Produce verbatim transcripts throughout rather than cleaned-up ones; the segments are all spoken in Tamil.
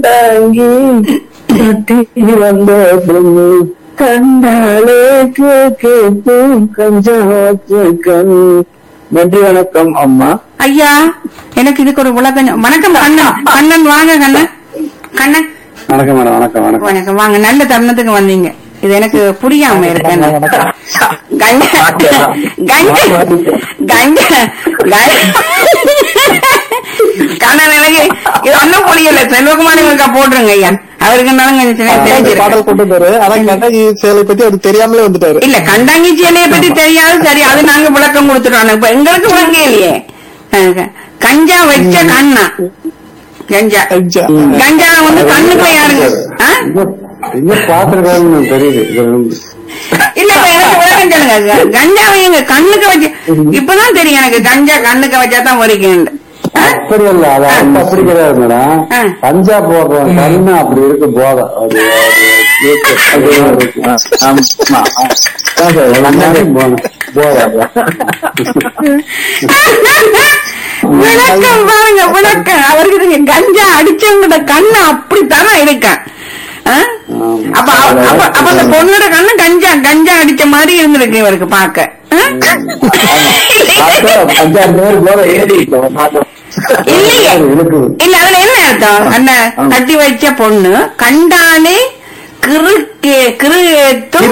தாங்கி கட்டி வந்த பொண்ணு கண்டாலே கேட்கும் கஞ்சா வச்சு கண். நன்றி வணக்கம் அம்மா. ஐயா எனக்கு இதுக்கு ஒரு விளக்கம். வணக்கம் கண்ணன். கண்ணன் வாங்க கண்ணன். கண்ணன் வணக்கம் மேடம். வணக்கம் வணக்கம் வணக்கம். வாங்க, நல்ல தருணத்துக்கு வந்தீங்க. இது எனக்கு புரியாம இருக்கு. கண்ணன் எனக்கு இது ஒன்னும் புரியல. செல்வகுமாரிக்கா போட்டுருங்க ஐயா. அவருக்கு பாடல் கொண்டு வந்தாரு. ஆனா கண்டாங்கி சேலை பத்தி அது தெரியாமலே வந்துட்டாரு. இல்ல, கண்டாங்கி சேலையை பத்தி தெரியாது. சரி, அது நாங்க விளக்கம் கொடுத்துட்டோம். இப்ப எங்களுக்கு விளக்கம் இல்லையே. கஞ்சா வச்ச கண்ணா கஞ்சா கஞ்சா வந்து கண்ணுக்கு யாருங்க பாத்துருக்காங்க தெரியுது. இல்ல, எனக்கு விளக்கம் சொல்லுங்க. கஞ்சாவை எங்க கண்ணுக்கு வச்சு இப்பதான் தெரியும் எனக்கு. கஞ்சா கண்ணுக்கு வச்சாதான் வரைக்கும். அப்படி இல்ல, அது அப்படி கிடையாது மேடம். கஞ்சா போடுறோம் கண்ணு அப்படி இருக்கு போத. விளக்கம் பாருங்க, விளக்கம். அவருக்கு கஞ்சா அடிச்சவங்களோட கண்ணு அப்படித்தானே இருக்கான். அப்ப அப்ப அந்த பொண்ணோட கண்ணு கஞ்சா கஞ்சா அடிச்ச மாதிரி இருந்திருக்கு இவருக்கு பாக்க. இல்லையே, இல்ல, அதுல என்ன அர்த்தம்? அந்த கட்டி வச்ச பொண்ணு கண்டாலே கிறுக்கே கிறுத்தும்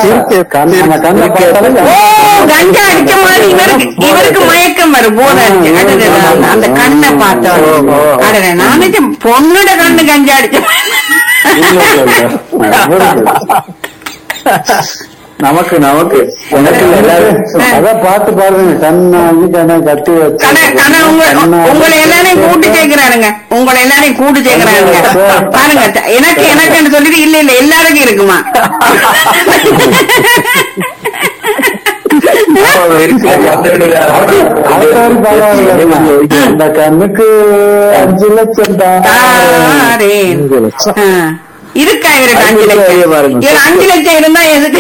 கஞ்சா அடிச்ச மாதிரி இவருக்கு இவருக்கு மயக்கம் வரும் போத அந்த கண்ணை பார்த்தோம். அட நானே பொண்ணோட கண்ணு கஞ்சா அடிச்ச நமக்கு நமக்கு அதான் பாத்து பாருங்க. கண்ணாங்கி கண்ணை கட்டி வச்சு உங்களை எல்லாரையும் கூட்டு சேர்க்கிறாருங்க. உங்களை எல்லாரையும் கூட்டு சேர்க்கிறாருங்க. பாருங்க, எனக்கு எனக்கு சொல்லிட்டு இல்ல இல்ல எல்லாருக்கும் இருக்குமா? அந்த கண்ணுக்கு அஞ்சு லட்சம் தான் இருக்கா இவருக்கு? அஞ்சு லட்சம் அஞ்சு லட்சம் இருந்தா எதுக்கு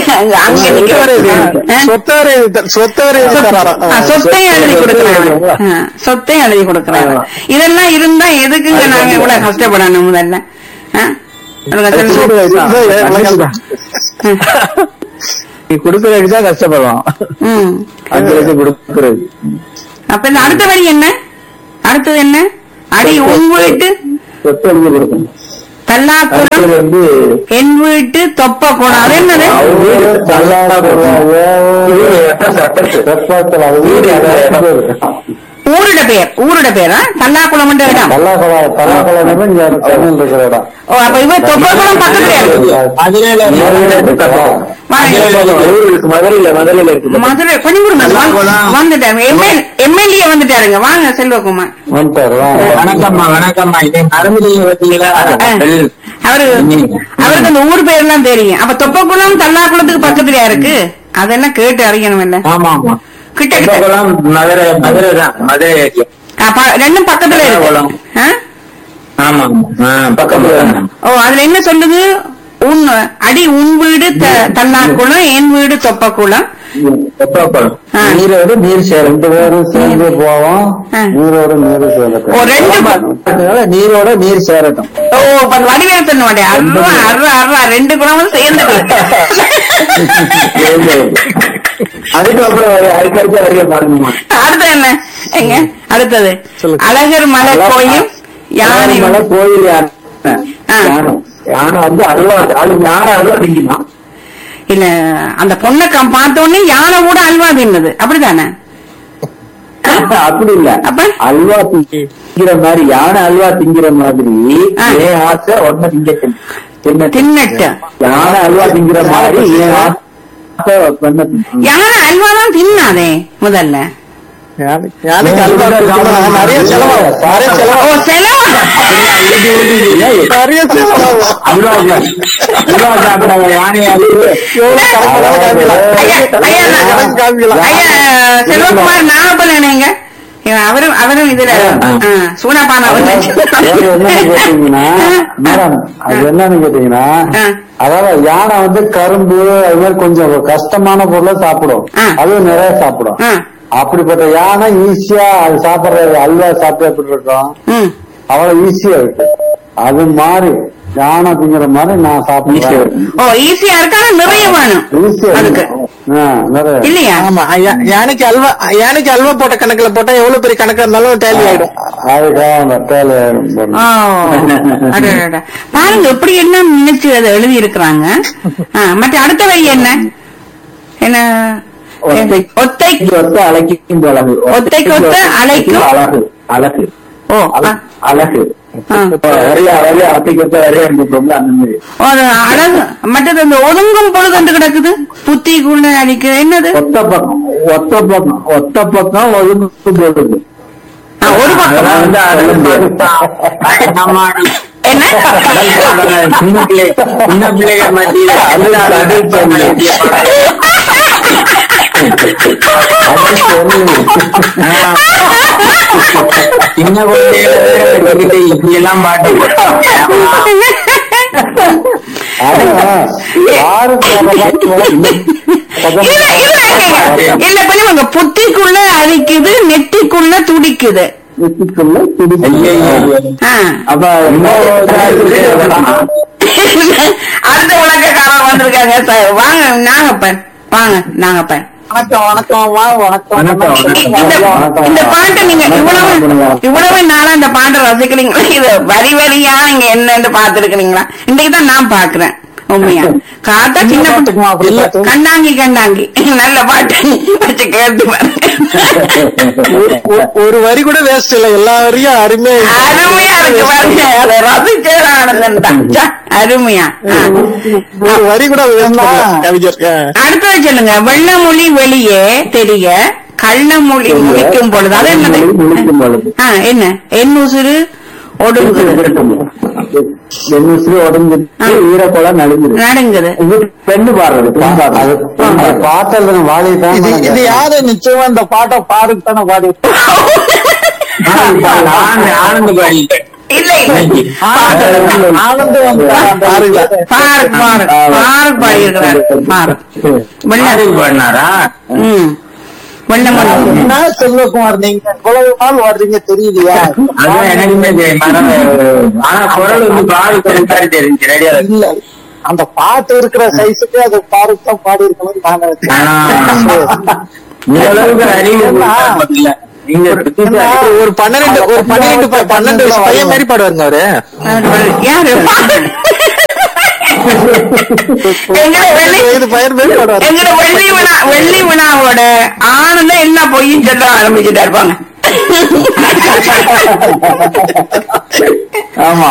சொத்தையும் எழுதி கொடுக்கறாங்க. சொத்தையும் எழுதி கொடுக்கறாங்க. இதெல்லாம் இருந்தா எதுக்குங்க நாங்க இவ்வளவு கஷ்டப்படணும்? முதல்ல கொடுக்கறதுக்குதான் கஷ்டப்படுறோம். அஞ்சு லட்சம் கொடுக்கறது. அப்ப இந்த அடுத்த வழி என்ன? அடுத்தது என்ன? அடி உன் வீட்டு சொத்தை எழுதி கொடுக்கணும். தல்லாக்குளம் என் வீட்டு தொப்ப குளம். அது என்னது? ஊருட பேர். ஊருட பேரா? தல்லாக்குளம் இடம். ஓ, அப்ப இவ தொப்ப குளம் பக்கத்துல மதுரை. கொஞ்சம் வந்துட்டாரு. எம்எல்ஏ வந்துட்டாருங்க. வாங்க செல்வகுமார். வணக்கம்மா. வணக்கம்மா. அவரு அவருக்கு அந்த ஊர் பேர் எல்லாம் தெரியும். அப்ப தொப்பக்குளம் தல்லாக்குளத்துக்கு பக்கத்துலயா இருக்கு? அதெல்லாம் கேட்டு அறியணும். இல்ல, கிட்ட மதுரை மதுரை தான். மதுரை ரெண்டும் பக்கத்துல இருக்கு. ஓ, அதுல என்ன சொல்லுது? உன் அடி உன் வீடு தல்லாக்குளம், என் வீடு தொப்பக்குளம். நீரோடு நீர் சேரும். ரெண்டு பேரும் சேர்ந்து போவோம். நீரோடு நீர் சேரட்டும். நீரோட நீர் சேரட்டும். ஓ, வடிவேல் சொன்ன மாட்டேன். அருவா அருவா அருவா ரெண்டு குளமும் சேர்ந்து. அதுக்கப்புறம் அடுத்தது என்ன? எங்க அடுத்தது அழகர் மலை கோயில். யானை மலை கோயில். யானை யானை வந்து அல்வா. யானை அல்வா திங்குமா? இல்ல, அந்த பொண்ணை பார்த்த உடனே யானை கூட அல்வா தின்னது. அப்படித்தானே? அப்படி இல்ல. அப்ப அல்வா திங்கிற மாதிரி யானை அல்வா திங்கிற மாதிரி ஆசை ஒன்ன திங்க தின்னட்டு. யானை அல்வா திங்கிற மாதிரி யானை அல்வா தான் தின்னாதே முதல்ல. நிறைய செலவு. செலவு நிறைய செல்வகுமார் நாகப்பள்ளங்க. அவரும் அவரும் இதுல சூனாபானா மேடம். அது என்னன்னு கேட்டீங்கன்னா, அதாவது யானை வந்து கரும்பு அது மாதிரி கொஞ்சம் கஷ்டமான பொருளை சாப்பிடும். அதுவும் நிறைய சாப்பிடும். அப்படிப்பட்ட யானை ஈஸியா அது சாப்பிடுறது. அல்வா சாப்பிட எப்படி இருக்கும்? அவ்வளவு ஈஸியா இருக்கு. அது மாதிரி யானை திங்கிற மாதிரி நான் சாப்பிடுறேன். ஓ ஈஸியா இருக்கா, நிறைய வேணும் அதுக்கு இல்லையா? ஆமா, யானைக்கு அல்வா யானைக்கு அல்வா போட்ட கணக்குல போட்டா எவ்வளவு பெரிய கணக்கா இருந்தாலும் டேலி ஆயிடும். பாருங்க எப்படி என்ன நினைச்சு அதை எழுதி இருக்கிறாங்க. மற்ற அடுத்த வரி என்ன என்ன? ஒத்தைக்கு ஒத்த அழைக்கும் அழகு, ஒத்தைக்கு ஒத்த அழைக்கும் அழகு அழகு. ஓ அழகு அழகு. மற்றது அந்த ஒதுங்கும் பொழுது வந்து கிடக்குது புத்திக்குள்ள அடிக்க என்னது? ஒத்த பக்கம் ஒத்த பக்கம் ஒத்த பக்கம் ஒதுங்கும் பொழுது ஒரு பக்கம் என்ன? சின்ன பிள்ளை சின்ன பிள்ளைகள் மத்தியில் சின்ன குழந்தைகிட்ட இப்படி எல்லாம் பாட்டு இல்ல பண்ணுவாங்க. புத்திக்குள்ள அரிக்குது, நெத்திக்குள்ள துடிக்குது. அடுத்த உலகக்காரர் வந்திருக்காங்க. வாங்க நாகப்பன், வாங்க நாகப்பன். வணக்கம் வணக்கம் வணக்கம். இந்த பாட்டை நீங்க இவ்வளவு இவ்வளவு நாளா இந்த பாட்டை ரசிக்கிறீங்களா? இது வரி வரியா நீங்க என்னன்னு பாத்துருக்கீங்களா? இன்னைக்குதான் நான் பாக்குறேன். உண்மையா காத்தா சின்ன கண்டாங்கி கண்டாங்கி நல்ல பாட்டு வச்சு கேட்டு ஒரு வரி கூட வேஸ்ட் இல்ல, எல்லா வரியும் அருமையா அருமையா இருக்கு பாருங்க. அதை ரசிச்சே ஆனந்தம் அருமையா. ஒரு வரி கூட கவிஞர். அடுத்தது சொல்லுங்க. வெள்ளமொழி வெளியே தெரிய கள்ளமொழி முடிக்கும் பொழுது அது என்னது? என்ன? என் உசுறு ஈரக்கொலை நடுங்குது. பெண்ணு பாடுறது பாட்டல் வாழைதான். இது யாரு நிச்சயமா இந்த பாட்டை பாருக்கு தானே பாடி ஆனந்த பாடி இல்லை ஆனந்து வந்து பாருக்கு பாரு பாருக்கு பாடியிருக்கிறார். பாரு பாடினாரா? ம் செல்வகுமார், நீங்க எவ்வளவு நாள் வர்றீங்க தெரியலையா? அதான் எனக்குமே தெரியும். ஆனா குரல் வந்து பாடு தெரிஞ்சு ரெடியா இல்ல, அந்த பாட்டு இருக்கிற சைஸுக்கு அது பாருக்கு தான் பாடி இருக்கணும்னு நான் அளவுக்கு அறிவு ஒரு பன்னிரெண்டு ஒரு பன்னிரெண்டு பன்னெண்டு பையன் மாதிரி பாடுவாருங்க அவரு. யாரு? வெள்ளி விழா வெள்ளி விழாவோட ஆனந்தம் என்ன பொய்யும் சொல்ல ஆரம்பிச்சுட்டா இருப்பாங்க. ஆமா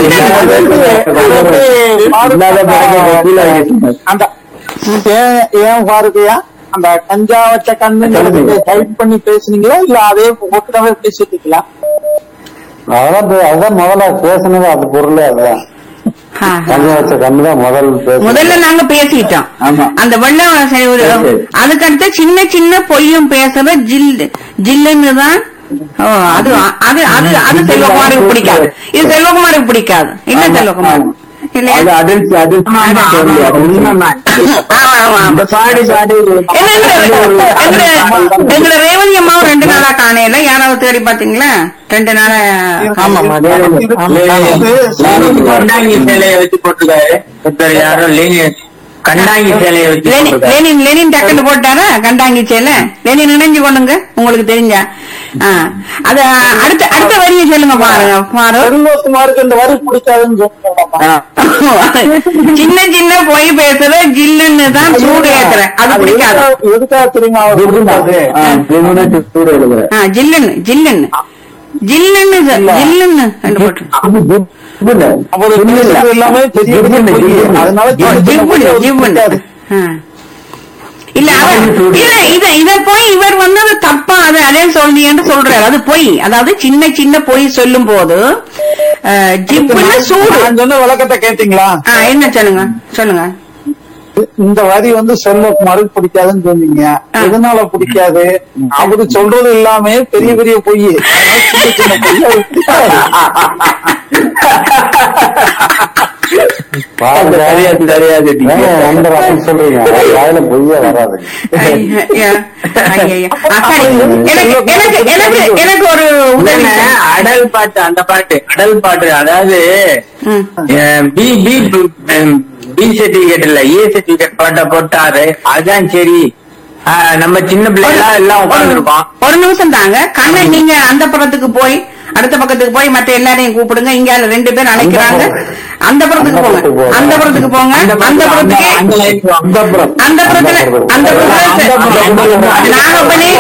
அந்த ஏன் பாருக்கையா அந்த கஞ்சா வச்ச கண்ணு டைப் பண்ணி பேசுனீங்களா இல்ல அதே ஒட்டுக்காவே பேசிட்டீங்களா? அதான் அதான் முதல்ல பேசுனது அது பொருளே அதுதான். முதல்ல நாங்க பேசிட்டோம். அந்த வெள்ளம் அதுக்கடுத்து சின்ன சின்ன பொய்யும் பேசுற ஜில் ஜில்லுன்னு தான். அது அது அது அது செல்வகுமாருக்கு பிடிக்காது. இது செல்வகுமாருக்கு பிடிக்காது. என்ன செல்வகுமார் எங்களை ரேவதி அம்மாவும் ரெண்டு நாளா காணையில யாராவது தேடி பாத்தீங்களா? ரெண்டு நாளா கண்டாங்கி சேலையை வச்சு போட்டுருக்காரு. யாரும் கண்டாங்கி சேலையை வச்சு லெனின் லெனின் டக்குன்னு போட்டாரா கண்டாங்கி சேலை? லெனின் நினைஞ்சு கொண்டுங்க உங்களுக்கு தெரிஞ்சா. அது அடுத்த அடுத்த வரியை சொல்லுங்க பாருங்க. செல்வகுமாருக்கு இந்த வரி பிடிக்காதுன்னு சின்ன சின்ன பொய் பேசுற ஜில்லுன்னு தான் சூடு ஏத்துற அது பிடிக்காது. எதுக்காக தெரியுமா? ஜில்லுன்னு ஜில்லுன்னு ஜில்லுன்னு ஜில்லுன்னு ரெண்டு போட்டு இல்ல இல்ல இத இத போய் இவர் வந்து அது தப்பா அது அதே சொல்லின்னு சொல்றாரு. அது பொய். அதாவது சின்ன சின்ன பொய் சொல்லும் போது ஜிப்புன்னு சூடு. சொன்ன விளக்கத்தை கேட்டீங்களா? என்ன சொல்லுங்க சொல்லுங்க. இந்த வரி வந்து செல்வகுமாருக்கு பிடிக்காதுன்னு சொன்னீங்க. எதனால பிடிக்காது? அவரு சொல்றது எல்லாமே பெரிய பெரிய பொய். சின்ன சின்ன பொய் தெரியாது தெரியாது அந்த ரசம் சொல்றீங்க வாயில பொய்யே வராது. எனக்கு ஒரு அடல் பாட்டு, அந்த பாட்டு அடல் பாட்டு, அதாவது பி பி பி சர்டிபிகேட் இல்ல ஏ சர்டிபிகேட் பாட்டை போட்டாரு. அதுதான் சரி, நம்ம சின்ன பிள்ளைங்களா எல்லாம் உட்காந்துருக்கோம். ஒரு நிமிஷம் தாங்க கண்ணன், நீங்க அந்த பக்கத்துக்கு போய் அடுத்த பக்கத்துக்கு போய் மற்ற எல்லாரையும் கூப்பிடுங்க. இங்க ரெண்டு பேரும் அழைக்கிறாங்க. அந்த புறத்துக்கு போங்க, அந்த புறத்துக்கு போங்க, அந்த புறத்துக்கு அந்த புறத்துல அந்த புறத்துல நாகப்பனே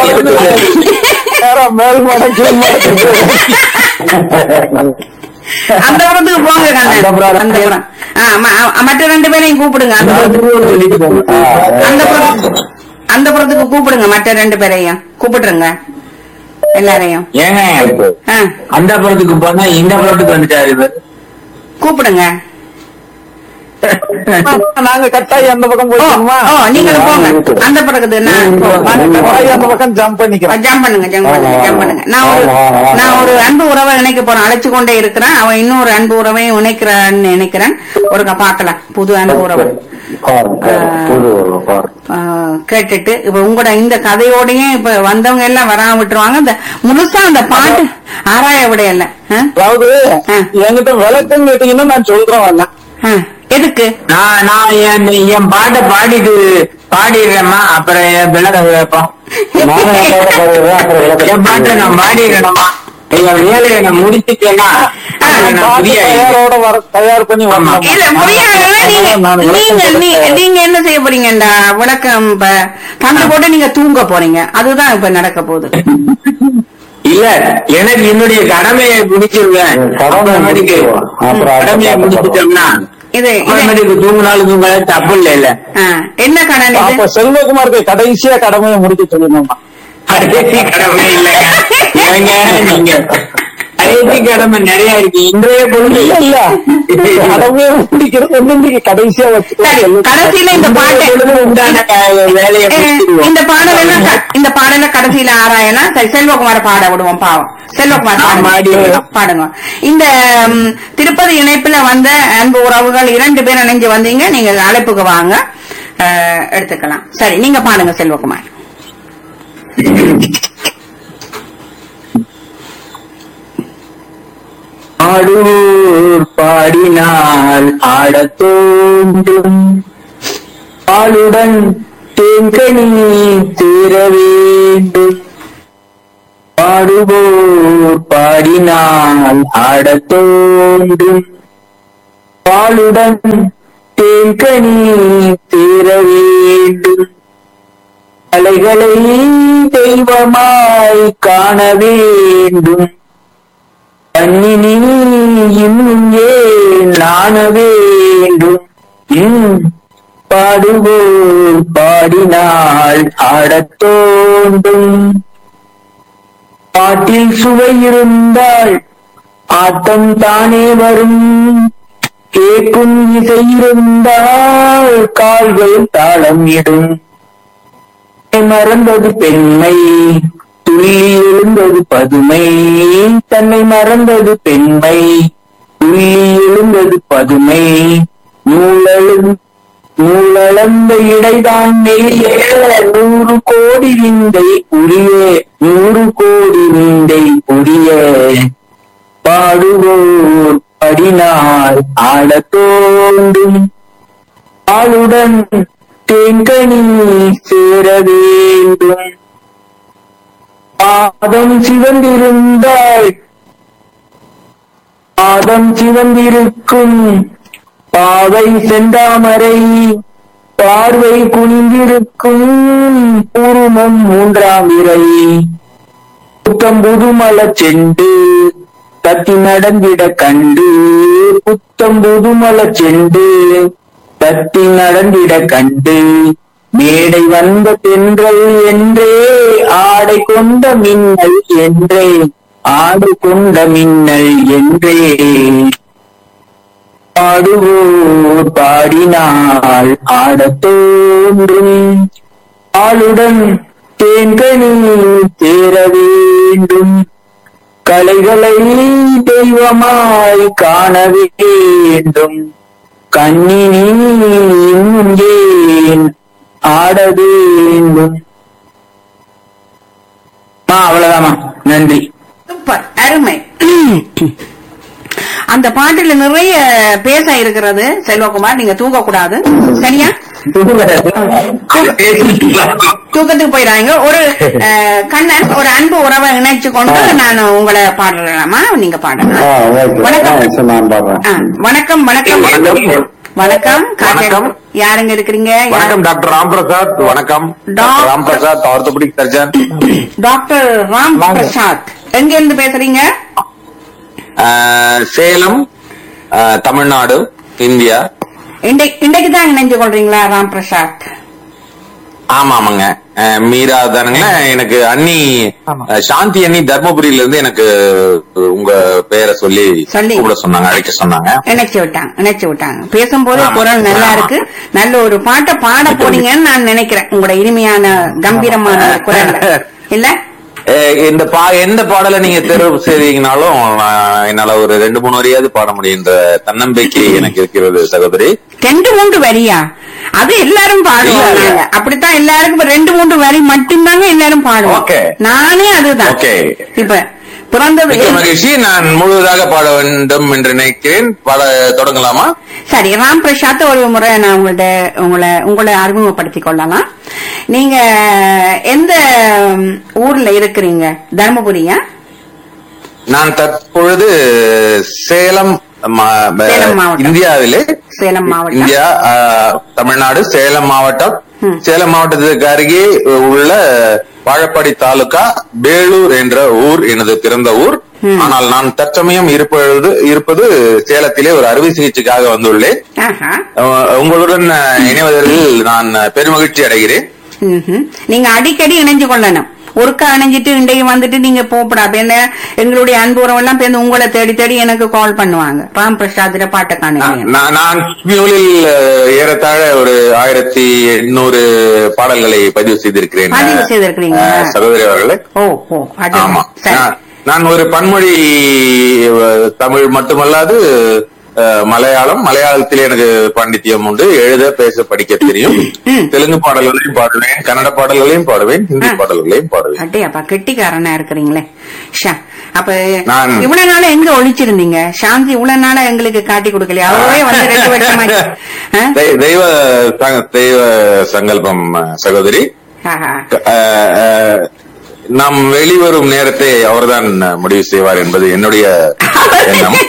அந்த புறத்துக்கு போங்க கண்ணன். அந்த புறம் மற்ற ரெண்டு பேரையும் கூப்பிடுங்க. அந்த அந்த புறத்துக்கு அந்த புறத்துக்கு கூப்பிடுங்க. மற்ற ரெண்டு பேரையும் கூப்பிடுறங்க எல்லாரையும். ஏங்க அந்த புறத்துக்கு போனா இந்த புறத்துக்கு வந்துட்டாரு இவர். கூப்பிடுங்க. நாங்க கட்டாயம் அந்த பக்கம் போயிடுமா? நீங்களும் போங்க அந்த பக்கத்துக்கு. அந்த பக்கம் ஜம்ப் பண்ணிக்கிறேன். ஜம்ப் பண்ணுங்க, ஜம்ப் பண்ணுங்க, ஜம்ப் பண்ணுங்க. நான் ஒரு நான் ஒரு அன்பு உறவை இணைக்க போறேன். அழைச்சு கொண்டே இருக்கிறேன். அவன் இன்னொரு அன்பு உறவையும் இணைக்கிறான்னு நினைக்கிறேன். ஒருக்கா பாக்கலாம் புது அன்பு உறவை கேட்டுட்டு. இப்ப உங்களோட இந்த கதையோடய இப்ப வந்தவங்க எல்லாம் வராம விட்டுருவாங்க. இந்த முழுசா அந்த பாட்டு ஆராய விட இல்ல. அதாவது என்கிட்ட விளக்கம் கேட்டீங்கன்னா நான் சொல்றேன் வரல. எதுக்கு நான் நான் என் பாட்டை பாடிட்டு பாடிடுறேம்மா, அப்புறம் விளக்கம் கேட்போம். என் பாட்டை நான் பாடிடுறேன்மா, எங்க வேலையை நான் முடிச்சுட்டேன்னா தயார் பண்ணி நீங்க என்ன செய்ய போறீங்கடா விளக்கம் தந்து போட்டு நீங்க தூங்க போறீங்க. அதுதான் இப்ப நடக்க போகுது. இல்ல, எனக்கு என்னுடைய கடமையை முடிச்சிருவேன். கடமையை முடிச்சிட்டோம்னா இது தூங்கினாலும் தூங்க தப்பு இல்ல. இல்ல என்ன கடமை? செல்வகுமாருக்கு கடைசியா கடமையை முடிக்க சொல்லணுமா? கடைசி கடமை இல்லைங்க நீங்க, கடைசி கடமை நிறைய இருக்கு. இன்றைய பொழுது இல்ல கடமையை முடிக்கிறது வந்து கடைசியா வச்சு கடைசியில இந்த பாட்டு உண்டான வேலையை இந்த பாடல் இந்த பாடல கடைசியில ஆராயனா சரி செல்வகுமார பாட விடுவோம். பாவம் செல்வகுமார் பாடுங்க. இந்த திருப்பதி இணைப்புல வந்த அன்பு உறவுகள் இரண்டு பேர் இணைஞ்சு வந்தீங்க. நீங்க அழைப்புக்கு வாங்க, எடுத்துக்கலாம். சரி, நீங்க பாடுங்க செல்வகுமார். ஆடூர் பாடினால் ஆடத் தோன்றும், பாலுடன் தேங்கனி தீர வேண்டும். பாடுவோர் பாடினால் ஆடத் தோன்றும், பாலுடன் தேங்கனி தீர வேண்டும். அலைகளை தெய்வமாய் காண வேண்டும், கண்ணினி இன்னும் ஏன் நாண வேண்டும். பாடுவோர் பாடினால் ஆடத் தோன்றும், பாட்டில் சுவை இருந்தால் ஆட்டம் தானே வரும். கேட்கும் இசை இருந்தால் கால்கள் தாளம் இடும். மறந்தது பெண்மை, துள்ளி எழுந்தது பதுமை. தன்னை மறந்தது பெண்மை, துள்ளி எழுந்தது பதுமை. நூலழு நூலளந்த இடைதான் நெய்ய, நூறு கோடி விந்தை புரிய, நூறு கோடி விந்தை புரிய. பாடுவோர் படினால் ஆடத் தோன்றும், பாலுடன் தேங்கனி சேர வேண்டும். பாதம் சிவந்திருந்தால் பாதம் சிவந்திருக்கும், பாவை செந்தாமரை பார்வை குனிந்திருக்கும். பூர்வம் மூன்றாம் இறை புத்தம் புதுமல செண்டு தத்தி நடந்திட கண்டு. புத்தம் புதுமல செண்டு தத்தி நடந்திட கண்டு. மேடை வந்த தென்றல் என்றே ஆடை கொண்ட மின்னல் என்றே, ஆடை கொண்ட மின்னல் என்றே. பாடுவோர் பாடினால் ஆடத் தோன்றும், ஆளுடன் தேங்கனி சேர வேண்டும். கலைகளை தெய்வமாய் காண வேண்டும், கண்ணினி இங்கே ஆட வேண்டும். அவ்வளவுதாமா, நன்றி. சூப்பர், அருமை. அந்த பாட்டுல நிறைய பேச இருக்கிறது செல்வகுமார். நீங்க தூங்க கூடாது, சரியா? தூக்கத்துக்கு போயிடாங்க. ஒரு கண்ணன் ஒரு அன்பு உறவை இணைச்சு கொண்டு நான் உங்களை பாடலாமா? நீங்க பாடலாம். வணக்கம். வணக்கம் வணக்கம் வணக்கம் வணக்கம். யாருங்க இருக்கிறீங்க? வணக்கம் டாக்டர் ராம் பிரசாத். வணக்கம் doctor Ram Prasad, orthopaedic surgeon. Doctor Ram Prasad எங்க இருந்து பேசுறீங்க? சேலம், தமிழ்நாடு, இந்தியா. இன்றைக்கு தான் இணைஞ்சு கொள்றீங்களா ராம் பிரசாத்? ஆமா ஆமாங்க. மீரா தானுங்களா? எனக்கு அண்ணி சாந்தி அண்ணி தர்மபுரியில இருந்து எனக்கு உங்க பேரை சொல்லி கூப்பிட சொன்னாங்க, அழைக்க சொன்னாங்க. இணைச்சு விட்டாங்க இணைச்சு விட்டாங்க பேசும்போது குரல் நல்லா இருக்கு. நல்ல ஒரு பாட்டை பாட போறீங்கன்னு நான் நினைக்கிறேன், உங்களோட இனிமையான கம்பீரமான குரல் இல்ல? இந்த பா எந்த பாடலை நீங்க தேர்வு செய்தீங்கனாலும் என்னால ஒரு ரெண்டு மூணு வரியாவது பாட முடியுன்ற தன்னம்பிக்கை எனக்கு இருக்கிறது சகோதரி. ரெண்டு மூன்று வரியா? அது எல்லாரும் பாடுவாங்க. அப்படித்தான் எல்லாருக்கும் ரெண்டு மூன்று வரி மட்டும்தாங்க எல்லாரும் பாடுவோம். நானே அதுதான். இப்ப பிறந்தது மகிழ்ச்சி. நான் முழுவதாக பாட வேண்டும் என்று நினைக்கிறேன். பாட தொடங்கலாமா? சரி, ராம் பிரசாத் ஒரு முறை நான் உங்கள்ட்ட உங்களை உங்களை அறிமுகப்படுத்திக் கொள்ளலாம். நீங்க எந்த ஊர்ல இருக்கிறீங்க? தர்மபுரியா? நான் தற்பொழுது சேலம் இந்தியாவிலே சேலம் மாவட்டம், இந்தியா தமிழ்நாடு சேலம் மாவட்டம். சேலம் மாவட்டத்துக்கு அருகே உள்ள வாழப்பாடி தாலுகா வேலூர் என்ற ஊர் எனது பிறந்த ஊர். ஆனால் நான் தற்சமயம் இருப்பது இருப்பது சேலத்திலே ஒரு அறுவை சிகிச்சைக்காக வந்துள்ளேன். உங்களுடன் இணைவதில் நான் பெருமகிழ்ச்சி அடைகிறேன். நீங்க அடிக்கடி இணைஞ்சு கொள்ளணும். ஒருக்கா இணைஞ்சிட்டு இன்றைக்கு வந்துட்டு நீங்க போப்படாது. என்ன எங்களுடைய அன்பு உறவெல்லாம் பேருந்து உங்களை தேடி தேடி எனக்கு கால் பண்ணுவாங்க. ராம் பிரசாத் பாட்டை காணுங்க. நான் ஏறத்தாழ ஒரு ஆயிரத்தி எண்ணூறு பாடல்களை பதிவு செய்திருக்கிறேன். பதிவு செய்திருக்கிறீங்க சகோதரி அவர்களே? ஓ ஓ ஆமா. நான் ஒரு பன்மொழி தமிழ் மட்டுமல்லாது மலையாளம் மலையாளத்திலே எனக்கு பாண்டித்யம் உண்டு. எழுத பேச படிக்க தெரியும். தெலுங்கு பாடல்களையும் பாடுவேன், கன்னட பாடல்களையும் பாடுவேன், ஹிந்தி பாடல்களையும் பாடுவேன். அட்டையாப்பா கெட்டிக்காரனா இருக்கிறீங்களே. அப்ப இவ்வளவு நாள எங்க ஒழிச்சிருந்தீங்க? சாந்தி இவ்வளவு நாள எங்களுக்கு காட்டி கொடுக்கலையா? அவரே வந்து ரெண்டு வருஷமா தெய்வ தெய்வ சங்கல்பம் சகோதரி. நாம் வெளிவரும் நேரத்தை அவர்தான் முடிவு செய்வார் என்பது என்னுடைய எண்ணம்.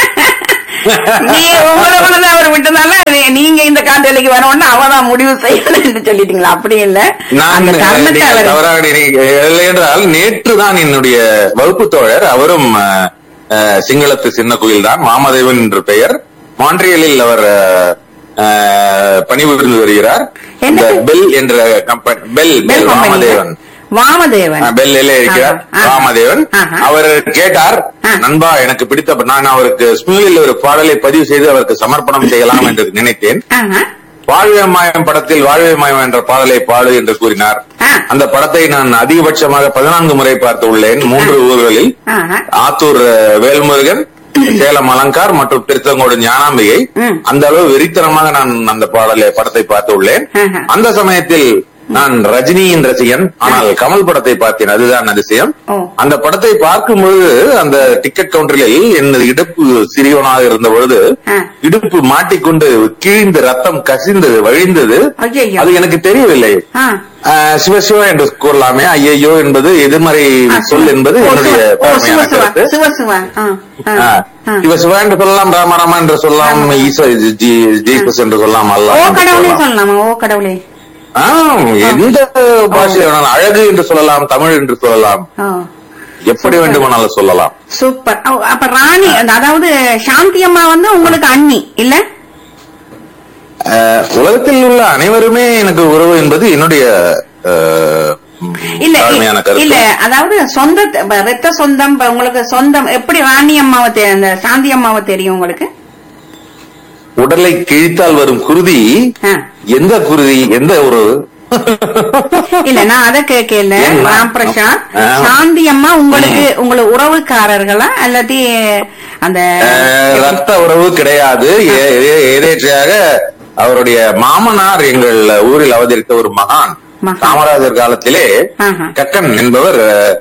அவர் விட்டதால நீங்க இந்த காண்டலிக்கு வரணும்னு அவதான் முடிவு செய்யணும் சொல்லிட்டீங்களா? அப்படி இல்ல, தவறாக என்றால் நேற்று தான் என்னுடைய வகுப்பு தோழர், அவரும் சிங்களத்து சின்ன கோயில் தான், வாமதேவன் என்ற பெயர், மான்ட்ரியலில் அவர் பணிபுரிந்து வருகிறார். பெல் என்ற company, bell bell Vamadevan Vamadevan பெல்லிலே இருக்கிறார் வாமதேவன். அவர் கேட்டார், நண்பா எனக்கு பிடித்த நான் அவருக்கு ஸ்மியூலில் ஒரு பாடலை பதிவு செய்து அவருக்கு சமர்ப்பணம் செய்யலாம் என்று நினைத்தேன். வாழ்வே மாயம் படத்தில் வாழ்வே மாயம் என்ற பாடலை பாடு என்று கூறினார். அந்த படத்தை நான் அதிகபட்சமாக பதினான்கு முறை பார்த்து உள்ளேன், மூன்று ஊர்களில். ஆத்தூர் வேல்முருகன், சேலம் அலங்கார் மற்றும் திருத்தங்கோடு ஞானாம்பிகை. அந்த அளவு வெறித்தனமாக நான் அந்த பாடலை படத்தை பார்த்து உள்ளேன். அந்த சமயத்தில் நான் ரஜினியின் ரசிகன், ஆனால் கமல் படத்தை பார்த்தேன், அதுதான் அதிசயம். அந்த படத்தை பார்க்கும்போது அந்த டிக்கெட் கவுண்டரில் எனது இடுப்பு சிறியவனாக இருந்த பொழுது இடுப்பு மாட்டிக்கொண்டு கிழிந்து ரத்தம் கசிந்தது, வழிந்தது. அது எனக்கு தெரியவில்லை. சிவசிவா என்று கூறலாமே, ஐயோ என்பது எதிர்மறை சொல் என்பது என்னுடைய கருத்து. சிவசிவா என்று சொல்லலாம், ராமராமா என்று சொல்லலாம், ஜீசஸ் என்று சொல்லலாம், அல்ல எந்த பாஷை வேணாலும், அழகு என்று சொல்லலாம், தமிழ் என்று சொல்லலாம், எப்படி வேண்டுமானாலும் சொல்லலாம். சூப்பர். அப்ப ராணி, அதாவது சாந்தி அம்மா வந்து உங்களுக்கு அண்ணி இல்ல? உலகத்தில் உள்ள அனைவருமே எனக்கு உறவு என்பது என்னுடைய இல்ல இல்ல, அதாவது சொந்த ரத்த சொந்தம். உங்களுக்கு சொந்தம் எப்படி ராணி அம்மாவை சாந்தி அம்மாவை தெரியும் உங்களுக்கு? உடலை கிழித்தால் வரும் குருதி, எந்த குருதி, எந்த ஒரு இல்ல நான் அதை கேட்கல ராம் பிரசாத். சாந்தி அம்மா உங்களுக்கு உங்களை உறவுக்காரர்களா அல்லாட்டி அந்த ரத்த உறவு கிடையாது. எதேச்சையாக அவருடைய மாமனார் எங்கள் ஊரில் அவதரித்த ஒரு மகான். காமராஜர் காலத்திலே கக்கன் என்பவர்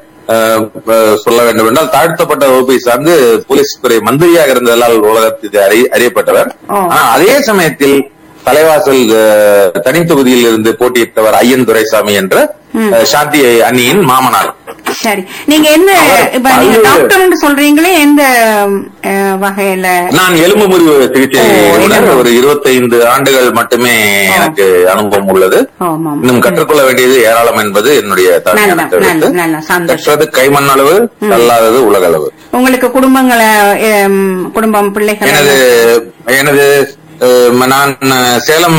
சொல்ல வேண்டும் என்றால் தாழ்த்தப்பட்ட வகுப்பை சார்ந்து போலீஸ் துறை மந்திரியாக இருந்ததால் உலகத்துக்கு அறியப்பட்டவர். அதே சமயத்தில் தலைவாசல் தனி தொகுதியில் இருந்து போட்டியிட்டவர் ஐயன் துரைசாமி என்ற சாந்தி அண்ணியின் மாமனார். சரி, நீங்க என்ன இப்ப நீங்க டாக்டர் சொல்றீங்களே எந்த வகையில? நான் எலும்பு முறிவு சிகிச்சை ஒரு இருபத்தைந்து ஆண்டுகள் மட்டுமே எனக்கு அனுபவம் உள்ளது. இன்னும் கற்றுக்கொள்ள வேண்டியது ஏராளம் என்பது என்னுடைய கற்றது கைமண் அளவு, அல்லாதது உலக அளவு. உங்களுக்கு குடும்பங்களை குடும்பம் பிள்ளைகள்? எனது எனது நான் சேலம்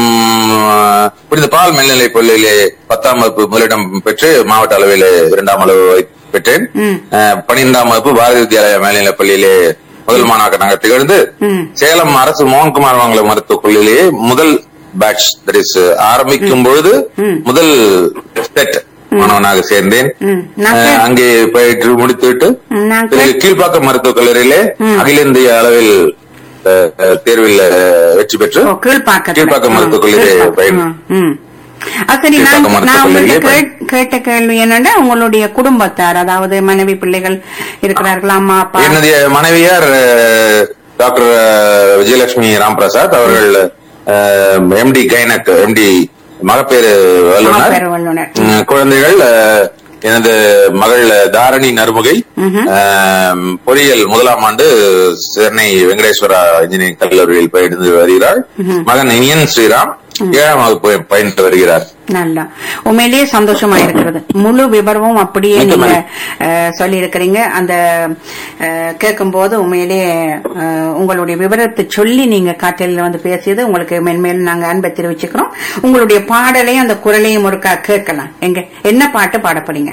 புனித பால் மேல்நிலைப் பள்ளியிலே பத்தாம் வகுப்பு முதலிடம் பெற்று மாவட்ட அளவில் இரண்டாம் அளவு பெற்றேன். பன்னிரெண்டாம் வகுப்பு பாரதிய வித்யாலயா மேல்நிலைப் பள்ளியிலே முதல் மாணாக்கனாக திகழ்ந்து சேலம் அரசு மோகன்குமார் மங்கல மருத்துவக் கல்லூரியிலேயே முதல் பேட்ச் தட் இஸ் ஆரம்பிக்கும் பொழுது முதல் செட் மாணவனாக சேர்ந்தேன். அங்கே பயிற்று முடித்துவிட்டு கீழ்ப்பாக்கம் மருத்துவக் கல்லூரியிலே அகில இந்திய அளவில் தேர்வில் வெற்றி பெற்று கீழ்ப்பாக்கம் மருத்துவக் கல்லூரி பயின்று. சரி, நான் உங்களுக்கு கேட்ட கேள்வி என்னன்னா உங்களுடைய குடும்பத்தார், அதாவது மனைவி பிள்ளைகள் இருக்கிறார்களா? அம்மா அப்பா? என்னுடைய மனைவியார் டாக்டர் விஜயலட்சுமி ராம் பிரசாத் அவர்கள் எம்டி கைனக், எம்டி மகப்பேறு வல்லுநர். குழந்தைகள் எனது மகள் தாரணி நறுமுகை பொறியியல் முதலாம் ஆண்டு சென்னை வெங்கடேஸ்வரா இன்ஜினியரிங் கல்லூரியில் பயின்று வருகிறார். மகன் இனியன் ஸ்ரீராம் ஏழாம் வகுப்பு பயின்று வருகிறார். நல்லா, உண்மையிலேயே சந்தோஷமா இருக்கிறது. முழு விவரமும் அப்படியே நீங்க சொல்லி இருக்கிறீங்க. அந்த கேட்கும் போது உண்மையிலேயே உங்களுடைய விவரத்தை சொல்லி நீங்க காட்டில வந்து பேசியது உங்களுக்கு மென்மேலும் நாங்க அன்பை தெரிவிச்சுக்கிறோம். உங்களுடைய பாடலையும் அந்த குரலையும் ஒருக்கா கேட்கலாம். எங்க என்ன பாட்டு பாடப்படுங்க?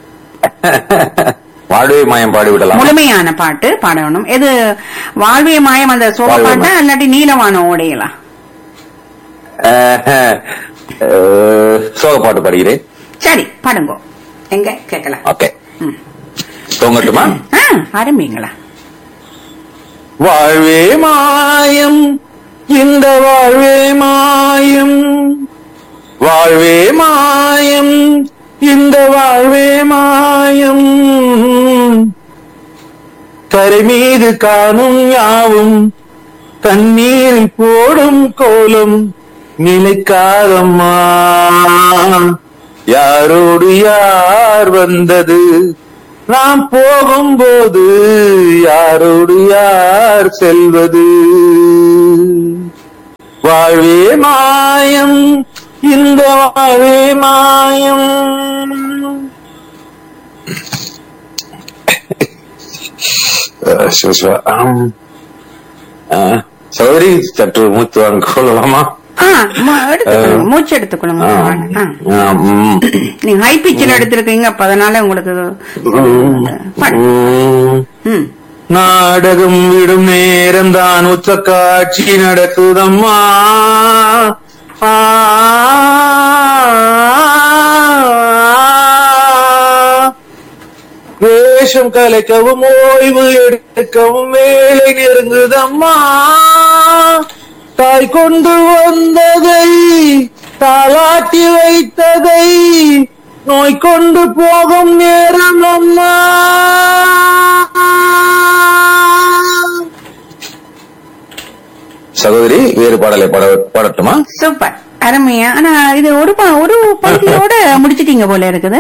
வாழ்வே மாயம் பாடிவிடலாம். முழுமையான பாட்டு பாடணும். எது வாழ்வே மாயம் அந்த சோக பாட்டா இல்லாட்டி நீலவான ஓடையலாம்? சோக பாட்டு பாடுகிறேன். சரி, பாடுங்க. எங்க கேட்கலாம். ஓகே, தூங்கட்டுமா? ஆரம்பிங்களா? வாழ்வே மாயம் இந்த வாழ்வே மாயம், வாழ்வே மாயம் இந்த வாழ்வே மாயம், கரை மீது காணும் யாவும் தண்ணீரில் போடும் கோலம் நிலைக்காதம்மா, யாரோடு யார் வந்தது நாம் போகும்போது யாரோடு யார் செல்வது, வாழ்வே மாயம் இந்த வாழ்வே மாயம். சகோதரி சற்று மூச்சு வாங்க கொள்ளலாமா? மூச்சு எடுத்துக்கொள்ளுங்க. நீங்க ஹை பிச்சில் எடுத்திருக்கீங்க, அப்ப அதனால உங்களுக்கு நாடகம் விடும் நேரம் தான் உச்ச காட்சி நடக்குதம்மா, வேஷம் கலைக்கவும் ஓய்வு எடுக்கவும் வேலை நெருங்குதம்மா, தாய் கொண்டு வந்ததை தாளாட்டி வைத்ததை நோய் கொண்டு போகும் நேரம் அம்மா. சகோதரி வேறு பாடலை பாடட்டுமா? சூப்பர், அருமையா. ஆனா இது ஒரு ஒரு பகுதியோட முடிச்சிட்டீங்க போல இருக்குது.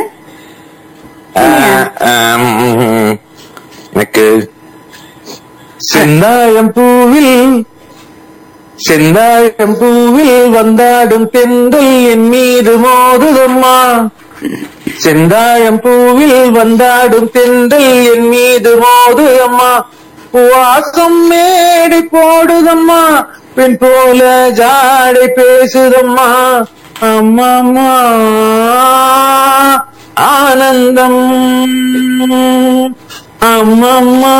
எனக்கு செந்தாழம் பூவில் செந்தாழம் பூவில் வந்தாடும் தென்றல் என் மீது மோதுதம்மா, செந்தாழம் பூவில் வந்தாடும் தென்றல் என் மீது மோதுதம்மா, வாசம் மேடை போடுதம்மா, பெண் போல ஜாடை பேசுதம்மா, அம்மா ஆனந்தம், அம்மம்மா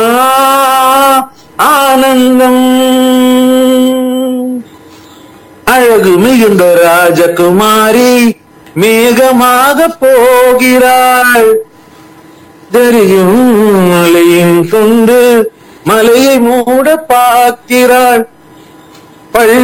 ஆனந்தம், அழகு மிகுந்த ராஜகுமாரி மேகமாக போகிறாள். தெரியும் மலையின் கொண்டு மலையை மூட பார்க்கிறாள். பள்ளி